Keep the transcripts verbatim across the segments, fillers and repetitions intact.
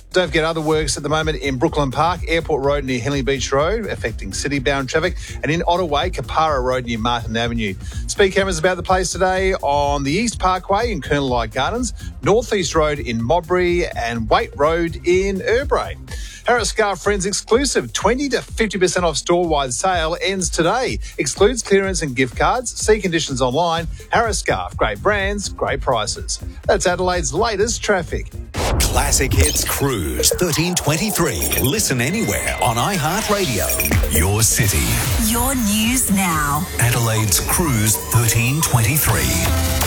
Don't forget other works at the moment in Brooklyn Park, Airport Road near Henley Beach Road, affecting city-bound traffic, and in Ottawa, Kapara Road near Martin Avenue. Speed cameras about the place today on the East Parkway in Colonel Light Gardens, North East Road in Modbury, and Waite Road in Urbray. Harris Scarf Friends exclusive twenty to fifty percent off store-wide sale ends today. Excludes clearance and gift cards. See conditions online. Harris Scarf, great brands, great prices. That's Adelaide's latest traffic. Classic Hits Cruise thirteen twenty-three. Listen anywhere on iHeartRadio. Your city. Your news now. Adelaide's Cruise thirteen twenty-three.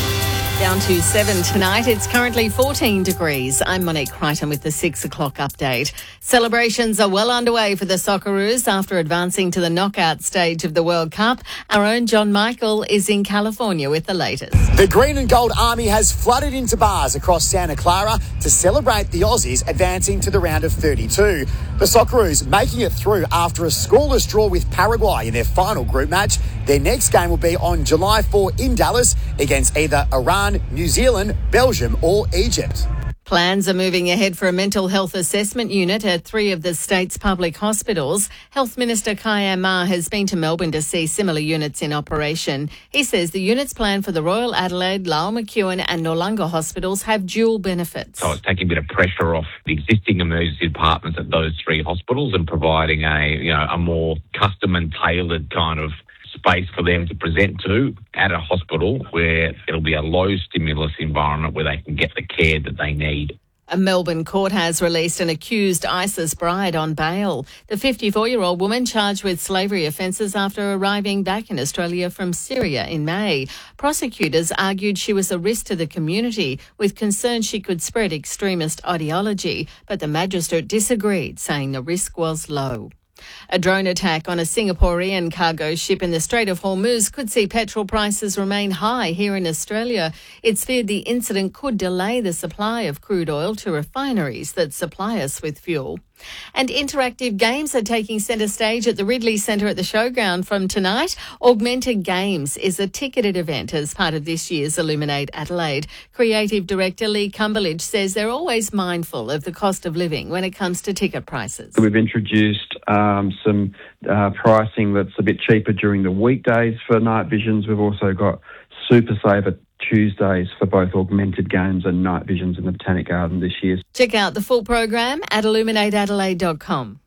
Down to seven tonight. It's currently fourteen degrees. I'm Monique Crichton with the six o'clock update. Celebrations are well underway for the Socceroos after advancing to the knockout stage of the World Cup. Our own John Michael is in California with the latest. The Green and Gold Army has flooded into bars across Santa Clara to celebrate the Aussies advancing to the round of thirty-two. The Socceroos making it through after a scoreless draw with Paraguay in their final group match. Their next game will be on July fourth in Dallas against either Iran, New Zealand, Belgium or Egypt. Plans are moving ahead for a mental health assessment unit at three of the state's public hospitals. Health Minister Kayam Ma has been to Melbourne to see similar units in operation. He says the units planned for the Royal Adelaide, Lowell McEwen and Noarlunga hospitals have dual benefits. So it's taking a bit of pressure off the existing emergency departments at those three hospitals and providing a, you know, a more custom and tailored kind of space for them to present to at a hospital where it'll be a low stimulus environment where they can get the care that they need. A Melbourne court has released an accused ISIS bride on bail. The fifty-four-year-old woman charged with slavery offences after arriving back in Australia from Syria in May. Prosecutors argued she was a risk to the community, with concerns she could spread extremist ideology, but the magistrate disagreed, saying the risk was low. A drone attack on a Singaporean cargo ship in the Strait of Hormuz could see petrol prices remain high here in Australia. It's feared the incident could delay the supply of crude oil to refineries that supply us with fuel. And interactive games are taking centre stage at the Ridley Centre at the Showground from tonight. Augmented Games is a ticketed event as part of this year's Illuminate Adelaide. Creative Director Lee Cumberledge says they're always mindful of the cost of living when it comes to ticket prices. We've introduced um, some uh, pricing that's a bit cheaper during the weekdays for night visions. We've also got Super Saver Tuesdays for both Augmented Games and Night Visions in the Botanic Garden this year. Check out the full program at illuminate adelaide dot com.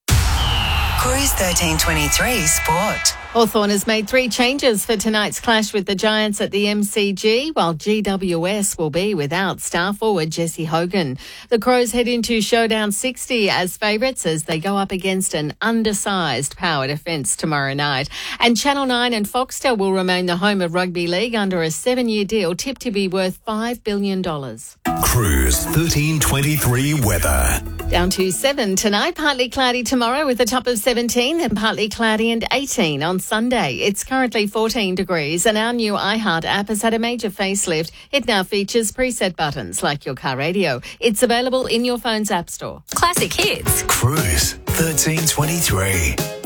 Cruise thirteen twenty-three Sport. Hawthorn has made three changes for tonight's clash with the Giants at the M C G, while G W S will be without star forward Jesse Hogan. The Crows head into Showdown sixty as favourites as they go up against an undersized power defence tomorrow night. And Channel nine and Foxtel will remain the home of rugby league under a seven-year deal tipped to be worth five billion dollars. Cruise thirteen twenty-three weather. Down to seven tonight, partly cloudy tomorrow with a top of seventeen, then partly cloudy and eighteen on Sunday. It's currently fourteen degrees and our new iHeart app has had a major facelift. It now features preset buttons like your car radio. It's available in your phone's app store. Classic Hits. Cruise thirteen twenty-three.